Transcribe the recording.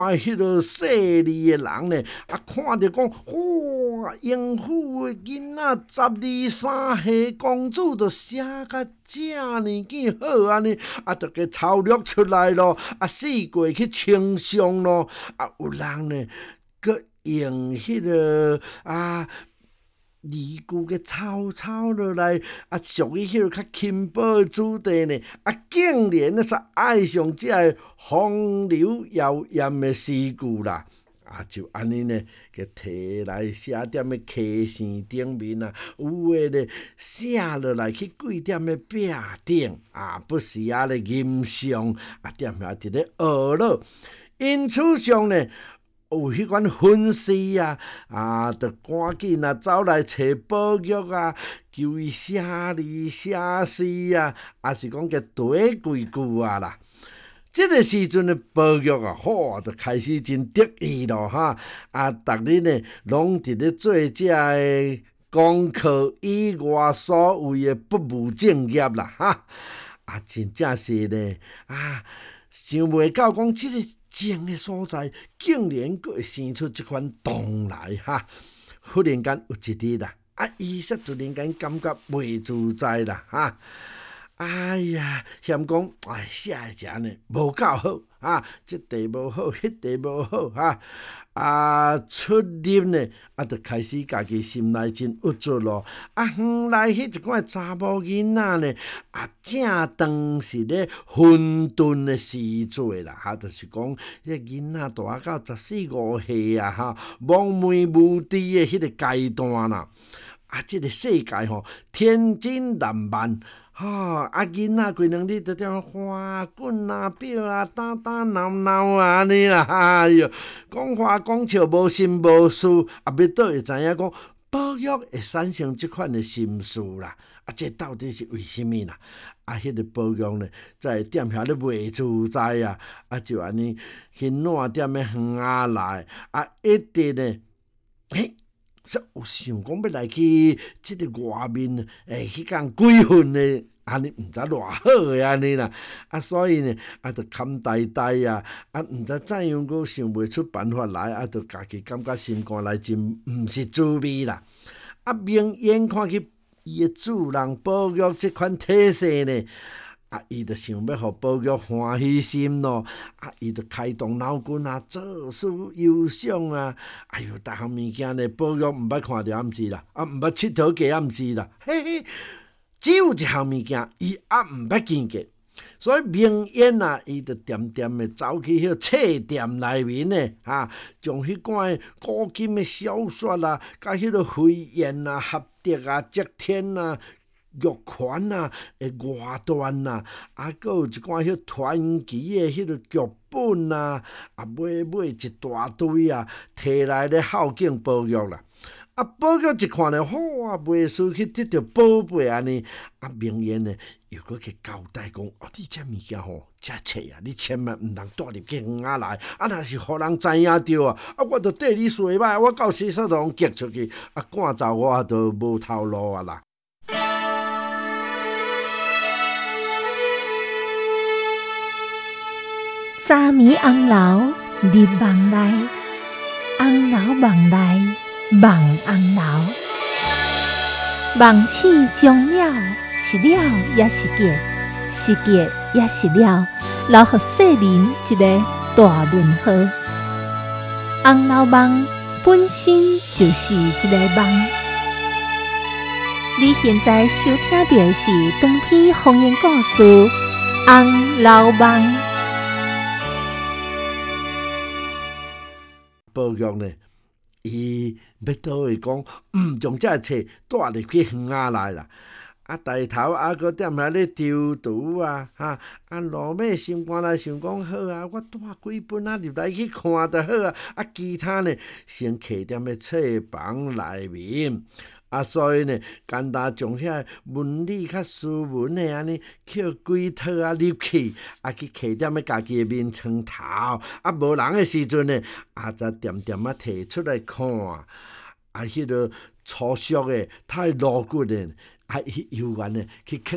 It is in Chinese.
迄个细腻的人呢，看着讲，哇，英府的囡仔12、13岁公主都写甲遮呢见好安尼，就给抄录出来咯，试过去称颂咯，有人呢，佮用迄个字句给抄落来，属于迄个较轻薄的主题呢，竟然是爱上这个风流妖艳的诗句啦，就安尼呢，给摕来写踮咧溪线顶面有诶咧写落来去几点的壁顶，不时咧吟诵，踮遐伫咧学咯，因此上呢。有迄款粉丝就赶紧走来找宝玉求伊写字写诗还是讲个对几句啦。这个时阵的宝玉就开始真得意咯逐日呢，拢伫咧做这个功课以外所谓的不务正业啦真正是呢想袂到讲这个静的所在，竟然佫会生出这款动来忽然间有一日伊煞突然间感觉袂自在啦哎呀，嫌讲写的这呢无够好这题无好，迄题无好出入呢就开始家己心内真郁卒咯远来迄一款查某囡仔呢正当是咧混沌的时节啦就是讲迄囡仔大到14、15岁懵昧无知的迄个阶段啦这个世界天真烂漫囡仔规两日就踮花滚表打闹安尼啦哎哟，讲花讲笑无心无事要倒会知影讲宝玉会产生即款的心事啦这到底是为什么啦迄个宝玉呢，在踮遐咧袂自在就安尼去烂踮咧园仔内一直呢煞有想讲要来去即个外面去讲几分的安尼毋知偌好诶安尼啦所以呢就坎呆呆毋知怎样佫想袂出办法来就家己感觉心肝内真毋是滋味啦明眼看去伊诶主人宝玉即款体势呢伊就想要互宝玉欢喜心咯伊就开动脑筋做事忧伤哎哟，逐项物件呢，宝玉毋捌看着暗时啦，毋捌佚佗过暗时啦，只有一项物件，伊毋捌见过，所以明眼伊就点的走去迄册店内面呢，将迄款古今的小说甲迄个飞燕合德接天玉环的外传佫有一寡迄传奇的迄个剧本买一大堆摕来咧孝敬宝玉啦。宝玉一看呢，袂输去得到宝贝安尼明言呢又搁去交代讲你这物件这册你千万毋通带入去园仔内若是互人知影着我就缀你衰歹，我到时煞拢寄出去赶走我就无头路啦。 早暝红楼入梦内，红楼梦内梦红楼。梦醒终了，是了也是结，是结也是了，留予世人一个大问号。红楼梦本身就是一个梦。你现在收听到的是长篇方言故事《红楼梦》。 宝玉呢，伊要倒位讲，将这册带入去园仔内啦。抬头搁踮遐咧丢图落尾心肝内想讲好我带几本入来去看就好其他呢先摕踮咧册房内面。所以呢，简单将遐文理较斯文的安尼，捡几套入去，去摕踮咧家己的面床头，无人的时阵呢，才点摕出来看。迄个粗俗的、太露骨的，伊悠然的去